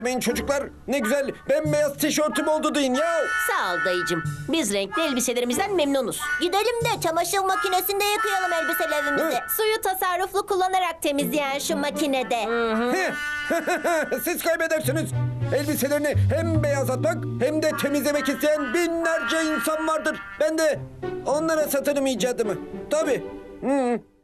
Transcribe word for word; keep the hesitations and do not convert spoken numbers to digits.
Benim çocuklar ne güzel bembeyaz tişörtüm oldu deyin ya. Sağ ol dayıcım. Biz renkli elbiselerimizden memnunuz. Gidelim de çamaşır makinesinde yıkayalım elbiselerimizi. Suyu tasarruflu kullanarak temizleyen şu makinede. Siz kaybedersiniz. Elbiselerini hem beyazlatmak hem de temizlemek isteyen binlerce insan vardır. Ben de onlara satarım icadımı. Tabii. Hı.